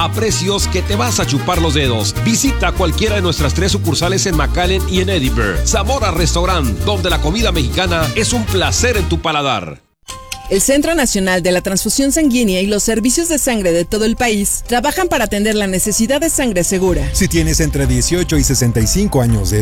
a precios que te vas a chupar los dedos. Visita cualquiera de nuestras 3 sucursales en McAllen y en Edinburgh. Zamora Restaurant, donde la comida mexicana es un placer en tu paladar. El Centro Nacional de la Transfusión Sanguínea y los servicios de sangre de todo el país trabajan para atender la necesidad de sangre segura. Si tienes entre 18 y 65 años de